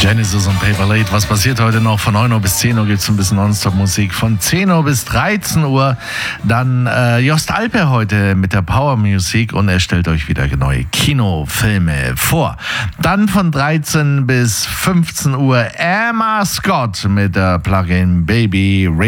Genesis und Paper Late. Was passiert heute noch? Von 9 Uhr bis 10 Uhr gibt es ein bisschen Nonstop-Musik. Von 10 Uhr bis 13 Uhr dann Jost Alpe heute mit der Power Music und er stellt euch wieder neue Kinofilme vor. Dann von 13 bis 15 Uhr Emma Scott mit der Plug-in Baby